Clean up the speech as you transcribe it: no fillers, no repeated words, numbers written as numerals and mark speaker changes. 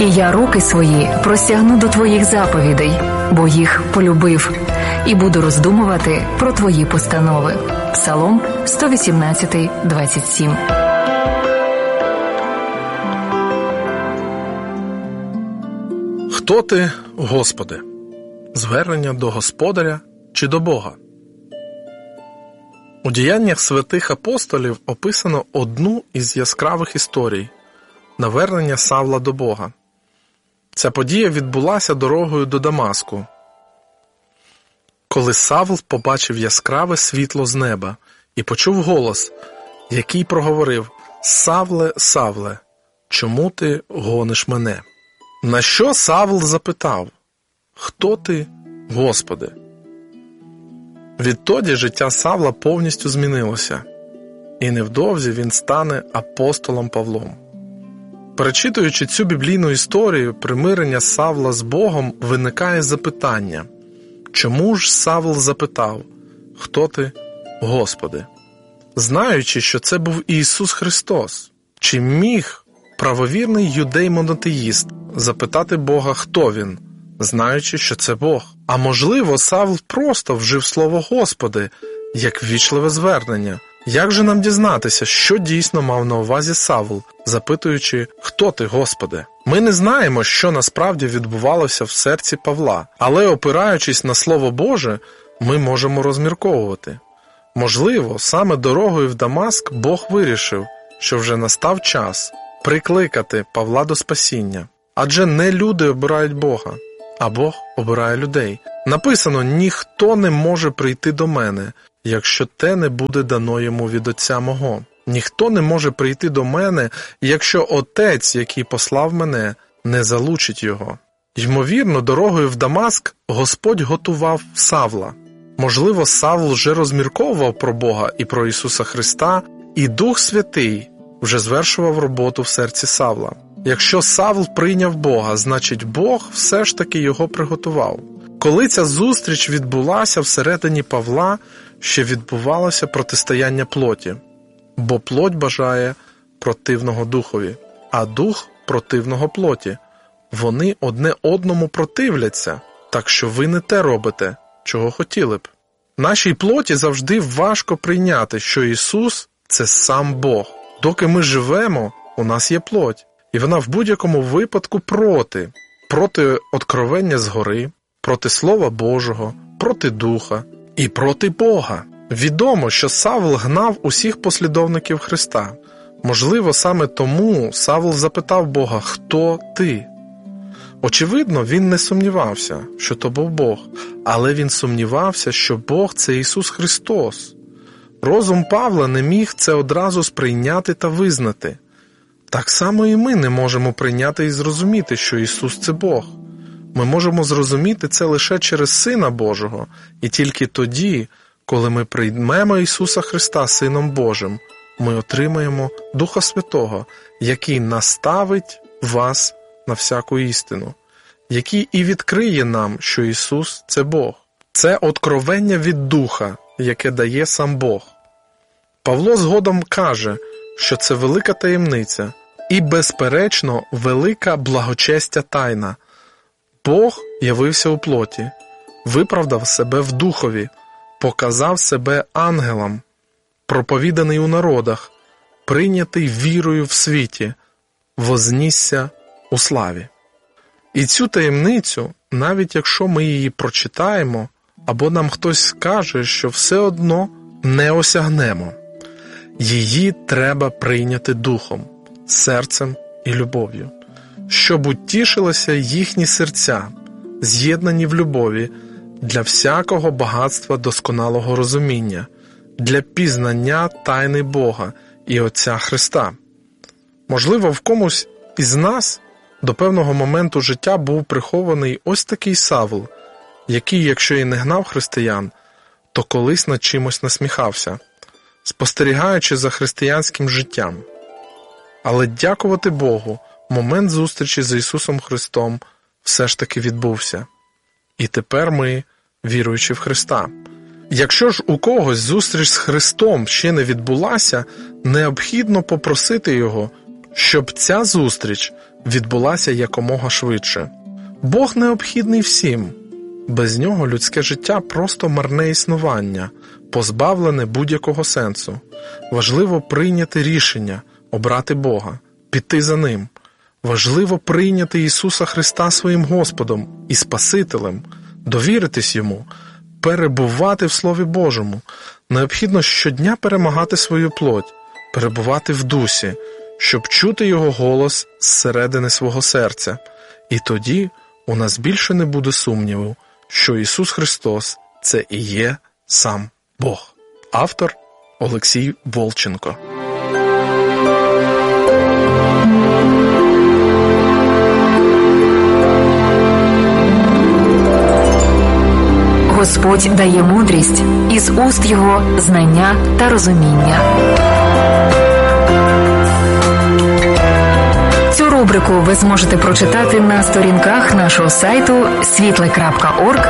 Speaker 1: І я руки свої простягну до твоїх заповідей, бо їх полюбив, і буду роздумувати про твої постанови. Псалом 118, 27.
Speaker 2: Хто ти, Господи? Звернення до Господаря чи до Бога? У діяннях святих апостолів описано одну із яскравих історій – навернення Савла до Бога. Ця подія відбулася дорогою до Дамаску, коли Савл побачив яскраве світло з неба і почув голос, який проговорив: «Савле, Савле, чому ти гониш мене?» На що Савл запитав: «Хто ти, Господи?» Відтоді життя Савла повністю змінилося, і невдовзі він стане апостолом Павлом. Перечитуючи цю біблійну історію примирення Савла з Богом, виникає запитання: чому ж Савл запитав: «Хто ти, Господи?» Знаючи, що це був Ісус Христос, чи міг правовірний юдей-монотеїст запитати Бога, хто він, знаючи, що це Бог? А можливо, Савл просто вжив слово «Господи» як ввічливе звернення. Як же нам дізнатися, що дійсно мав на увазі Савл, запитуючи «Хто ти, Господи?». Ми не знаємо, що насправді відбувалося в серці Павла, але, опираючись на Слово Боже, ми можемо розмірковувати. Можливо, саме дорогою в Дамаск Бог вирішив, що вже настав час прикликати Павла до спасіння. Адже не люди обирають Бога, а Бог обирає людей. Написано: «Ніхто не може прийти до мене, якщо те не буде дано йому від Отця мого. Ніхто не може прийти до мене, якщо Отець, який послав мене, не залучить його». Ймовірно, дорогою в Дамаск Господь готував Савла. Можливо, Савл вже розмірковував про Бога і про Ісуса Христа, і Дух Святий вже звершував роботу в серці Савла. Якщо Савл прийняв Бога, значить Бог все ж таки його приготував. Коли ця зустріч відбулася всередині Павла, ще відбувалося протистояння плоті. Бо плоть бажає противного духові, а дух противного плоті. Вони одне одному противляться, так що ви не те робите, чого хотіли б. Нашій плоті завжди важко прийняти, що Ісус – це сам Бог. Доки ми живемо, у нас є плоть. І вона в будь-якому випадку проти откровення згори, проти Слова Божого, проти Духа і проти Бога. Відомо, що Савл гнав усіх послідовників Христа. Можливо, саме тому Савл запитав Бога: «Хто ти?». Очевидно, він не сумнівався, що то був Бог, але він сумнівався, що Бог – це Ісус Христос. Розум Павла не міг це одразу сприйняти та визнати. Так само і ми не можемо прийняти і зрозуміти, що Ісус – це Бог. Ми можемо зрозуміти це лише через Сина Божого, і тільки тоді, коли ми приймемо Ісуса Христа Сином Божим, ми отримаємо Духа Святого, який наставить вас на всяку істину, який і відкриє нам, що Ісус – це Бог. Це откровення від Духа, яке дає сам Бог. Павло згодом каже, що це велика таємниця і, безперечно, велика благочестя тайна. Бог явився у плоті, виправдав себе в духові, показав себе ангелам, проповіданий у народах, прийнятий вірою в світі, вознісся у славі. І цю таємницю, навіть якщо ми її прочитаємо, або нам хтось скаже, що все одно не осягнемо, її треба прийняти духом, серцем і любов'ю, щоб утішилися їхні серця, з'єднані в любові, для всякого багатства досконалого розуміння, для пізнання тайни Бога і Отця Христа. Можливо, в комусь із нас до певного моменту життя був прихований ось такий Савл, який, якщо і не гнав християн, то колись над чимось насміхався, спостерігаючи за християнським життям. Але дякувати Богу, момент зустрічі з Ісусом Христом все ж таки відбувся. І тепер ми віруючи в Христа. Якщо ж у когось зустріч з Христом ще не відбулася, необхідно попросити Його, щоб ця зустріч відбулася якомога швидше. Бог необхідний всім. Без нього людське життя просто марне існування, позбавлене будь-якого сенсу. Важливо прийняти рішення, обрати Бога, піти за Ним. Важливо прийняти Ісуса Христа своїм Господом і Спасителем, довіритись Йому, перебувати в Слові Божому. Необхідно щодня перемагати свою плоть, перебувати в дусі, щоб чути Його голос зсередини свого серця. І тоді у нас більше не буде сумніву, що Ісус Христос – це і є сам Бог. Автор Олексій Волченко.
Speaker 1: Господь дає мудрість, із уст Його знання та розуміння. Цю рубрику ви зможете прочитати на сторінках нашого сайту світле.орг